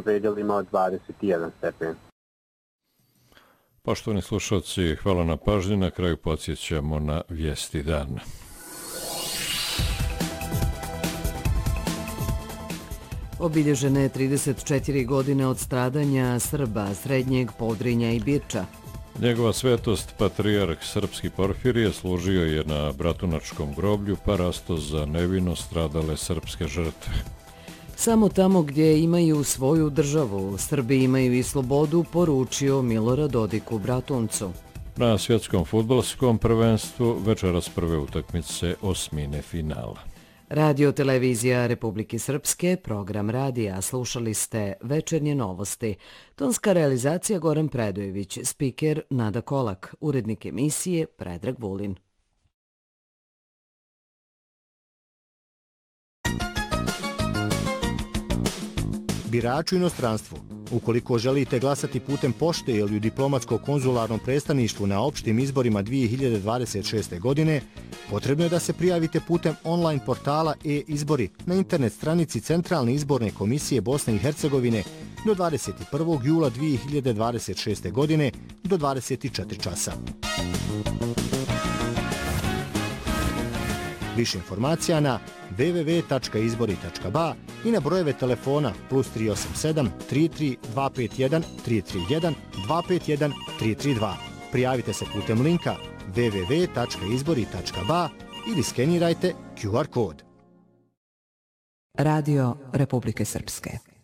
predelima od 21 stepen. Poštovani slušalci, hvala na pažnji. Na kraju podsjećamo na vijesti dana. Obilježene je 34 godine od stradanja Srba, Srednjeg Podrinja i Birča. Njegova svetost, patrijarh srpski Porfirije, služio je na Bratunačkom groblju, pa rasto za nevino stradale srpske žrtve. Samo tamo gdje imaju svoju državu, Srbi imaju i slobodu, poručio Milorad Dodik u Bratuncu. Na svjetskom fudbalskom prvenstvu večeras prve utakmice osmine finala. Radio Televizija Republike Srpske, program radija, slušali ste Večernje novosti. Tonska realizacija Goran Predojević, spiker Nada Kolak, urednik emisije Predrag Vulin. Birači u inostranstvu. Ukoliko želite glasati putem pošte ili u diplomatsko-konzularnom predstavništvu na opštim izborima 2026. godine, potrebno je da se prijavite putem online portala e-izbori na internet stranici Centralne izborne komisije Bosne i Hercegovine do 21. jula 2026. godine do 24 časa. Više informacija na www.izbori.ba i na brojeve telefona +387 33 251 331 251 332. Prijavite se putem linka www.izbori.ba ili skenirajte QR kod. Radio Republike Srpske.